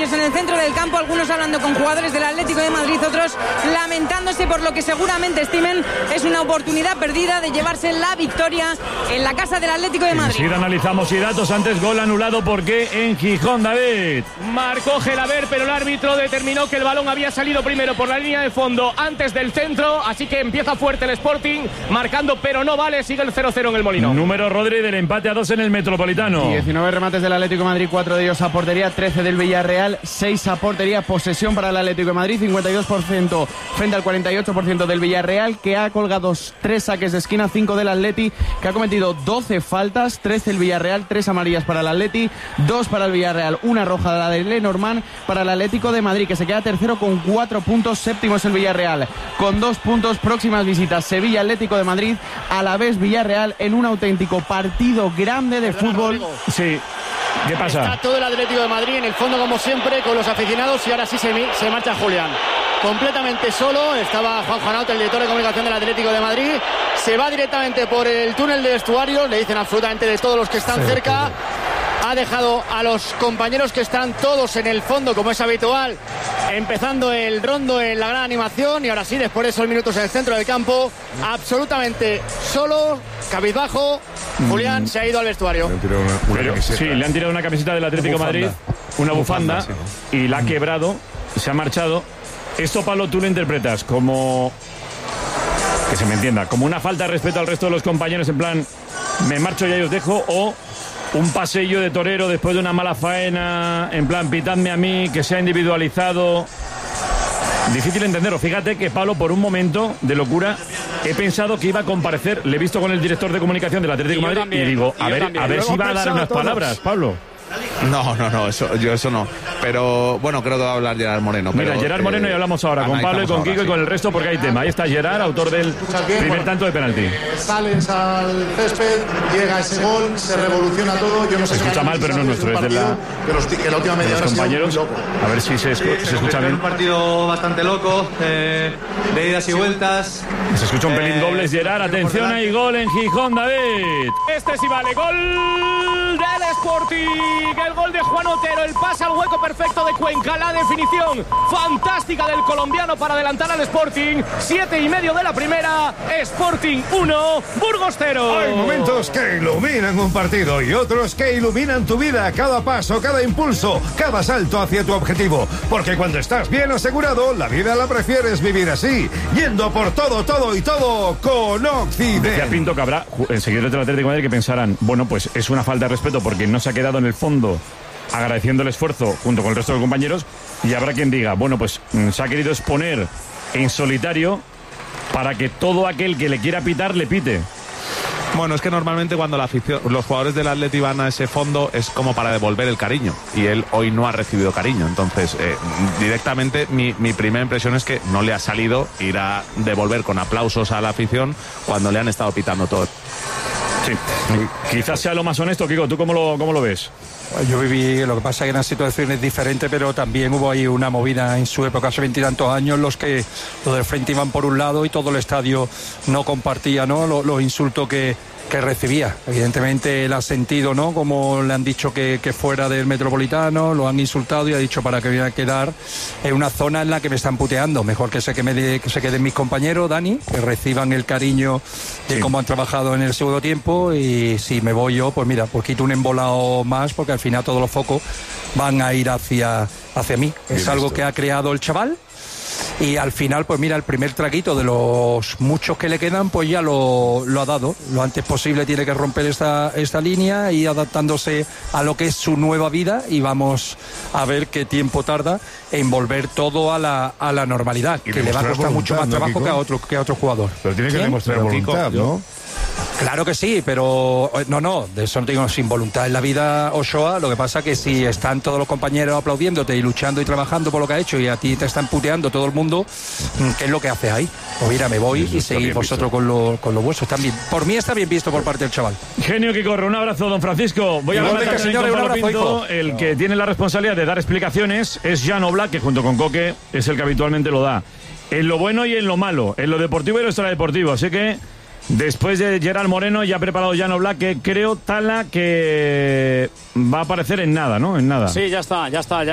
ellos en el centro del campo, algunos hablando con jugadores del Atlético de Madrid, otros lamentándose por lo que seguramente estimen es una oportunidad perdida de llevarse la victoria en la casa del Atlético de Madrid. Si analizamos y datos, antes gol anulado porque en Gijón, David. Marcó Gelaber, pero el árbitro determinó que el balón había salido primero por la línea de fondo antes del centro, así que empieza fuerte el Sporting, marcando, pero no vale, sigue el 0-0 en el Molino. Número, Rodri, del empate a 2 en el Metropolitano. 19 remates del Atlético de Madrid, 4 de ellos a portería, 13 del Villarreal, 6 a portería, posesión para el Atlético de Madrid, 52% frente al 48% del Villarreal, que ha colgado 3 saques de esquina, 5 del Atleti, que ha cometido 12 faltas, 13 el Villarreal, 3 amarillas para el Atleti, 2 para el Villarreal, 1 roja de la de Lenormand para el Atlético de Madrid, que se queda tercero con 4 puntos, séptimo es el Villarreal con 2 puntos. Próximas visitas: Sevilla, Atlético de Madrid, Alavés, Villarreal, en un auténtico partido grande de fútbol. Sí. ¿Qué pasa? Está todo el Atlético de Madrid en el fondo, como siempre, con los aficionados, y ahora sí se marcha Julián. Completamente solo, estaba Juan Juanot, el director de comunicación del Atlético de Madrid. Se va directamente por el túnel de vestuarios, le dicen absolutamente de todos los que están cerca. Ha dejado a los compañeros que están todos en el fondo, como es habitual, empezando el rondo en la gran animación, y ahora sí, después de esos minutos en el centro del campo, absolutamente solo, cabizbajo, Julián se ha ido al vestuario. Sí, le han tirado una camiseta del Atlético de Madrid, una bufanda, sí, y la ha quebrado, se ha marchado. Esto, Pablo, tú lo interpretas como, que se me entienda, como una falta de respeto al resto de los compañeros, en plan, me marcho y ahí os dejo, o un pasillo de torero después de una mala faena, en plan, pitadme a mí, que sea individualizado. Difícil entenderlo. Fíjate que, Pablo, por un momento de locura he pensado que iba a comparecer. Le he visto con el director de comunicación del Atlético de Madrid también, y digo, a ver si va a dar unas palabras, Pablo. No, eso no. Pero bueno, creo que va a hablar Gerard Moreno. Mira, Gerard Moreno, y hablamos ahora con Pablo y con Kiko, sí, y con el resto, porque hay tema. Ahí está Gerard, autor del primer tanto de penalti. Sales al césped, llega ese gol, se revoluciona todo. Yo no sé, se escucha mal, pero no es nuestro, es de la última media hora. Los compañeros, a ver si se escucha bien. Un partido bastante loco, de idas y vueltas. Se escucha un pelín dobles, Gerard. Atención, hay gol en Gijón, David. Este sí vale, gol del Sporting. El gol de Juan Otero, el pase al hueco perfecto de Cuenca, la definición fantástica del colombiano para adelantar al Sporting. 7:30 de la primera, Sporting 1, Burgos 0. Hay momentos que iluminan un partido y otros que iluminan tu vida, cada paso, cada impulso, cada salto hacia tu objetivo, porque cuando estás bien asegurado, la vida la prefieres vivir así, yendo por todo y todo con Occident. Decía Pinto que habrá seguidores del Atlético de Madrid que pensarán, bueno, pues es una falta de respeto porque no se ha quedado en el fondo agradeciendo el esfuerzo junto con el resto de los compañeros, y habrá quien diga, bueno, pues se ha querido exponer en solitario para que todo aquel que le quiera pitar le pite. Bueno, es que normalmente cuando los jugadores del Atleti van a ese fondo es como para devolver el cariño, y él hoy no ha recibido cariño. Entonces, directamente mi primera impresión es que no le ha salido ir a devolver con aplausos a la afición cuando le han estado pitando todo. Sí, quizás sea lo más honesto. Kiko, ¿tú cómo lo ves? Yo viví, lo que pasa es que eran situaciones diferentes, pero también hubo ahí una movida en su época, hace 20 y tantos años, los del frente iban por un lado y todo el estadio no compartía, ¿no?, los insultos que recibía. Evidentemente él ha sentido, ¿no?, como le han dicho que fuera del Metropolitano, lo han insultado y ha dicho, para que voy a quedar en una zona en la que me están puteando, mejor que se queden mis compañeros, Dani, que reciban el cariño de cómo han trabajado en el segundo tiempo, y si me voy yo, pues mira, pues quito un embolado más, porque al final todos los focos van a ir hacia mí. Es algo que ha creado el chaval. Y al final, pues mira, el primer traguito de los muchos que le quedan, pues ya lo ha dado. Lo antes posible tiene que romper esta línea y adaptándose a lo que es su nueva vida, y vamos a ver qué tiempo tarda en volver todo a la normalidad, que le va a costar mucho más trabajo que a otro jugador. Pero tiene que demostrar voluntad, ¿no? Claro que sí, pero no, de eso no digo, sin voluntad en la vida, Ochoa. Lo que pasa que si están todos los compañeros aplaudiéndote y luchando y trabajando por lo que ha hecho, y a ti te están puteando todo el mundo, ¿qué es lo que haces ahí? Pues mira, me voy y seguir vosotros con lo vuestro. También, por mí está bien visto por parte del chaval. Genio que corre, un abrazo, don Francisco. Voy a hablar con Pablo Pinto. El que tiene la responsabilidad de dar explicaciones es Jan Oblak, que junto con Coque es el que habitualmente lo da, en lo bueno y en lo malo, en lo deportivo y en lo extradeportivo. Así que después de Gerard Moreno, ya ha preparado Jan Oblak, que creo, Tala, que va a aparecer en nada, ¿no? En nada. Sí, ya está.